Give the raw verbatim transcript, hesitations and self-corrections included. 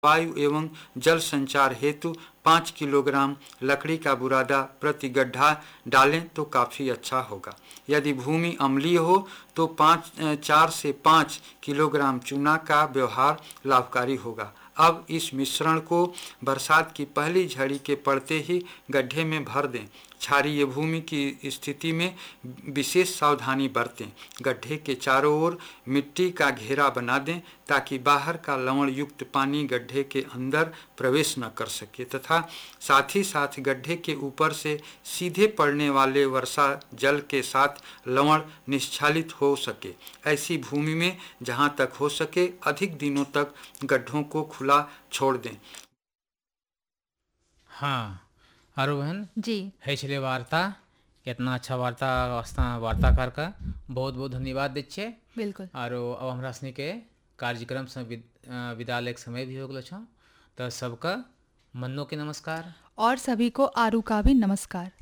वायु एवं जल संचार हेतु पाँच किलोग्राम लकड़ी का बुरादा प्रति गड्ढा डालें तो काफ़ी अच्छा होगा। यदि भूमि अम्लीय हो तो पाँच चार से पाँच किलोग्राम चूना का व्यवहार लाभकारी होगा। अब इस मिश्रण को बरसात की पहली झड़ी के पड़ते ही गड्ढे में भर दें। क्षारीय भूमि की स्थिति में विशेष सावधानी बरतें। गड्ढे के चारों ओर मिट्टी का घेरा बना दें ताकि बाहर का लवण युक्त पानी गड्ढे के अंदर प्रवेश न कर सके तथा साथ ही साथ गड्ढे के ऊपर से सीधे पड़ने वाले वर्षा जल के साथ लवण निश्चालित हो सके। ऐसी भूमि में जहाँ तक हो सके अधिक दिनों तक गड्ढों को खुला छोड़ दें। हाँ आरो बहन जी है छले वार्ता इतना अच्छा वार्ता वास्ता वार्ताकार का बहुत बहुत धन्यवाद दे। बिल्कुल। आरो अब हमरा सनी के कार्यक्रम से विद- अ, विदा लेक समय भी हो गलो छ। तो सबका मन्नो के नमस्कार और सभी को आरू का भी नमस्कार।